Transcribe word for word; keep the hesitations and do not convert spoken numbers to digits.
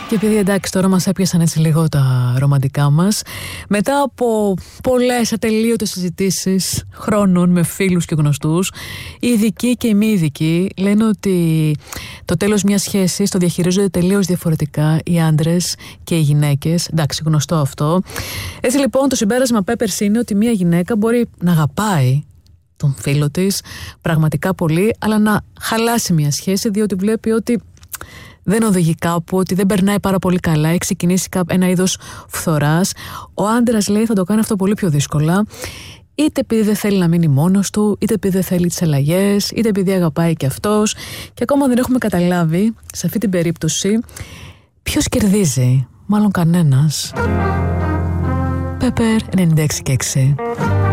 Και επειδή εντάξει τώρα μας έπιασαν έτσι λίγο τα ρομαντικά μας, μετά από πολλές ατελείωτες συζητήσεις χρόνων με φίλους και γνωστούς, οι ειδικοί και οι μη ειδικοί λένε ότι το τέλος μιας σχέσης το διαχειρίζονται τελείως διαφορετικά οι άντρες και οι γυναίκες. Εντάξει, γνωστό αυτό. Έτσι λοιπόν το συμπέρασμα Πέπερς είναι ότι μια γυναίκα μπορεί να αγαπάει τον φίλο της πραγματικά πολύ, αλλά να χαλάσει μια σχέση διότι βλέπει ότι δεν οδηγεί κάπου, ότι δεν περνάει πάρα πολύ καλά, έχει ξεκινήσει ένα είδος φθοράς. Ο άντρας λέει θα το κάνει αυτό πολύ πιο δύσκολα, είτε επειδή δεν θέλει να μείνει μόνος του, είτε επειδή δεν θέλει τις αλλαγές, είτε επειδή αγαπάει και αυτός. Και ακόμα δεν έχουμε καταλάβει σε αυτή την περίπτωση ποιος κερδίζει. Μάλλον κανένας. Πέπερ ενενήντα έξι και έξι.